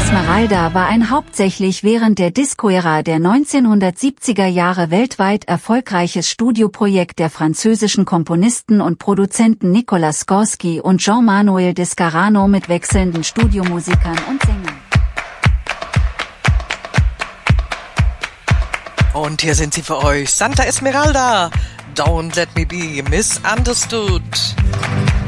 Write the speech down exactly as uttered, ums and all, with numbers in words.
Esmeralda war ein hauptsächlich während der Disco-Ära der neunzehnhundertsiebziger Jahre weltweit erfolgreiches Studioprojekt der französischen Komponisten und Produzenten Nicolas Gorski und Jean-Manuel Descarano mit wechselnden Studiomusikern und Sängern. Und hier sind sie für euch, Santa Esmeralda, Don't Let Me Be Misunderstood.